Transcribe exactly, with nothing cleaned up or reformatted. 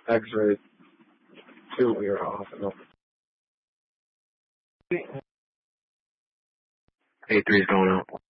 X-ray two, we are off and up. A three's going out.